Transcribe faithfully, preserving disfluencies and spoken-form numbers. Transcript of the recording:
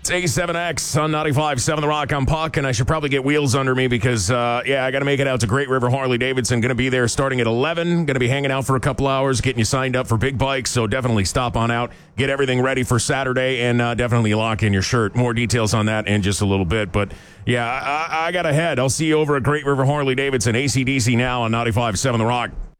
It's A seven X on ninety-five point seven The Rock. I'm Puck, and I should probably get wheels under me because, uh, yeah, I got to make it out to Great River Harley-Davidson. Going to be there starting at eleven. Going to be hanging out for a couple hours, getting you signed up for big bikes. So definitely stop on out, get everything ready for Saturday, and uh, definitely lock in your shirt. More details on that in just a little bit. But, yeah, I, I got to head. I'll see you over at Great River Harley-Davidson. A C D C now on ninety-five point seven The Rock.